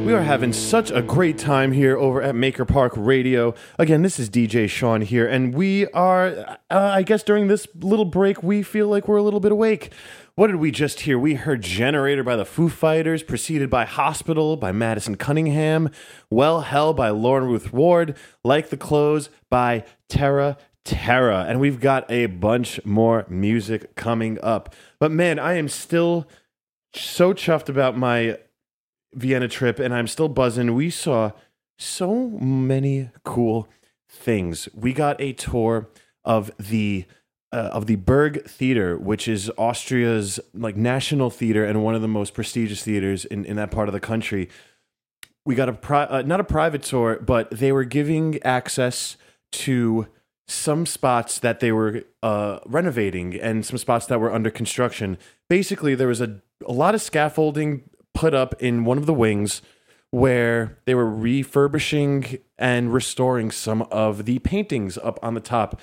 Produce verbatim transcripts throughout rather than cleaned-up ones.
We are having such a great time here over at Maker Park Radio. Again, this is D J Sean here, and we are, uh, I guess during this little break, we feel like we're a little bit awake. What did we just hear? We heard Generator by the Foo Fighters, preceded by Hospital by Madison Cunningham, Well Hell by Lauren Ruth Ward, Like the Clothes by Terra Terra, and we've got a bunch more music coming up. But man, I am still so chuffed about my Vienna trip, and I'm still buzzing. We saw so many cool things. We got a tour of the uh, of the Berg Theater, which is Austria's like national theater and one of the most prestigious theaters in, in that part of the country. We got a pri- uh, not a private tour, but they were giving access to some spots that they were uh, renovating and some spots that were under construction. Basically, there was a, a lot of scaffolding put up in one of the wings where they were refurbishing and restoring some of the paintings up on the top.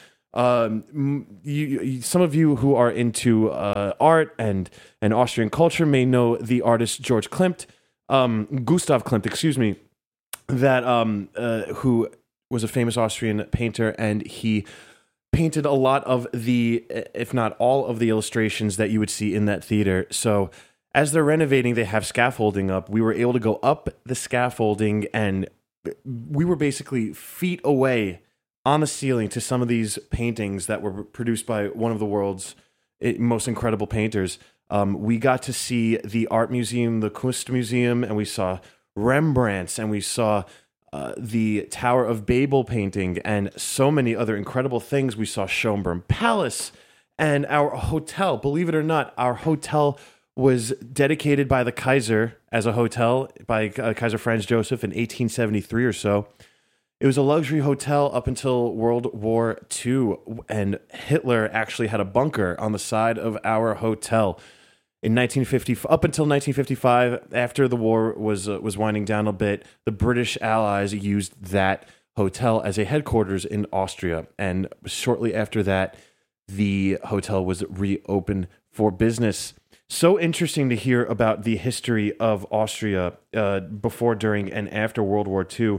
Um, you, you, some of you who are into uh, art and, and Austrian culture may know the artist George Klimt, um, Gustav Klimt, excuse me, that um, uh, who was a famous Austrian painter, and he painted a lot of the, if not all of the illustrations that you would see in that theater. So as they're renovating, they have scaffolding up. We were able to go up the scaffolding, and we were basically feet away on the ceiling to some of these paintings that were produced by one of the world's most incredible painters. Um, we got to see the art museum, the Kunstmuseum, and we saw Rembrandts, and we saw uh, the Tower of Babel painting, and so many other incredible things. We saw Schönbrunn Palace, and our hotel, believe it or not, our hotel was dedicated by the Kaiser as a hotel, by uh, Kaiser Franz Joseph in eighteen seventy-three or so. It was a luxury hotel up until World War Two, and Hitler actually had a bunker on the side of our hotel in nineteen fifty. Up until nineteen fifty-five, after the war was uh, was winding down a bit, the British Allies used that hotel as a headquarters in Austria, and shortly after that, the hotel was reopened for business. So interesting to hear about the history of Austria uh, before, during, and after World War Two.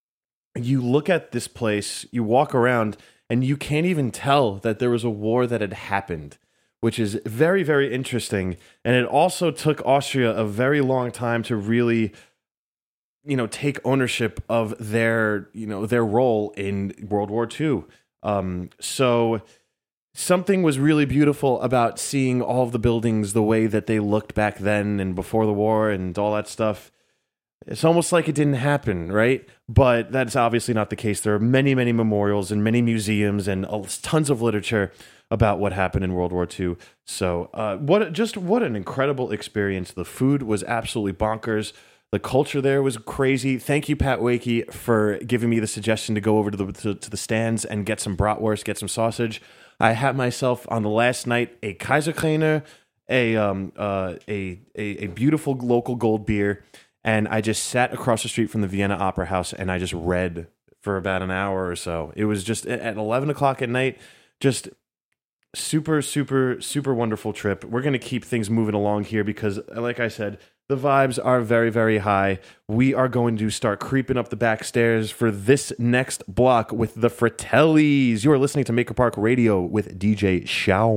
You look at this place, you walk around, and you can't even tell that there was a war that had happened, which is very, very interesting. And it also took Austria a very long time to really, you know, take ownership of their, you know, their role in World War Two. Um, so something was really beautiful about seeing all of the buildings the way that they looked back then and before the war and all that stuff. It's almost like it didn't happen, right? But that's obviously not the case. There are many, many memorials and many museums and tons of literature about what happened in World War Two. So uh, what just what an incredible experience. The food was absolutely bonkers. The culture there was crazy. Thank you, Pat Wakey, for giving me the suggestion to go over to the to, to the stands and get some bratwurst, get some sausage. I had myself on the last night a Kaiserkleiner, a um uh a a, a beautiful local gold beer. And I just sat across the street from the Vienna Opera House, and I just read for about an hour or so. It was just at eleven o'clock at night, just super, super, super wonderful trip. We're going to keep things moving along here because, like I said, the vibes are very, very high. We are going to start creeping up the back stairs for this next block with the Fratellis. You are listening to Maker Park Radio with D J Shaw.